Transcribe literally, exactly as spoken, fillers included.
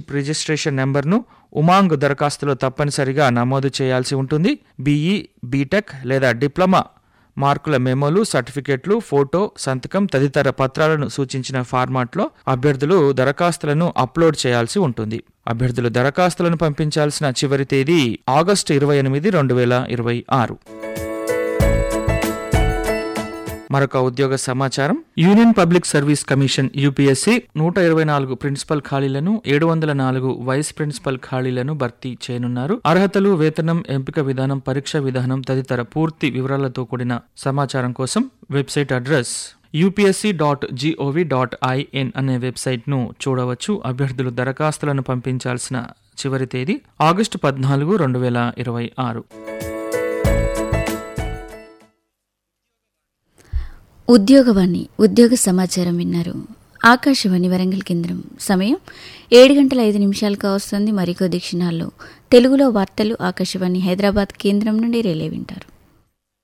Registration నెంబర్ను ఉమాంగ్ దరఖాస్తులో తప్పనిసరిగా నమోదు చేయాల్సి ఉంటుంది. బీఈ, బీటెక్ లేదా డిప్లొమా మార్కుల మెమోలు, సర్టిఫికెట్లు, ఫోటో, సంతకం తదితర పత్రాలను సూచించిన ఫార్మాట్లో అభ్యర్థులు దరఖాస్తులను అప్లోడ్ చేయాల్సి ఉంటుంది. అభ్యర్థులు దరఖాస్తులను పంపించాల్సిన చివరి తేదీ ఆగస్టు ఇరవై ఎనిమిది రెండు వేల ఇరవై ఆరు. మరొక ఉద్యోగ సమాచారం. Union public service commission UPSC నూట ఇరవై నాలుగు ప్రిన్సిపల్ ఖాళీలను, ఏడు వందల నాలుగు వైస్ ప్రిన్సిపల్ ఖాళీలను భర్తీ చేయనున్నారు. అర్హతలు, వేతనం, ఎంపిక విధానం, పరీక్ష విధానం తదితర పూర్తి వివరాలతో కూడిన సమాచారం కోసం website address UPSC dot GOV dot IN అనే వెబ్సైట్ను చూడవచ్చు. అభ్యర్థులు దరఖాస్తులను పంపించాల్సిన చివరి తేదీ ఆగస్టు పద్నాలుగు రెండు వేల ఇరవై ఆరు. ఉద్యోగవాణి ఉద్యోగ సమాచారం విన్నారు. ఆకాశవాణి వరంగల్ కేంద్రం. సమయం ఏడు గంటల ఐదు నిమిషాలుగా వస్తుంది. మరికొద్ది క్షణాల్లో తెలుగులో వార్తలు ఆకాశవాణి హైదరాబాద్ కేంద్రం నుండి రిలే వింటారు.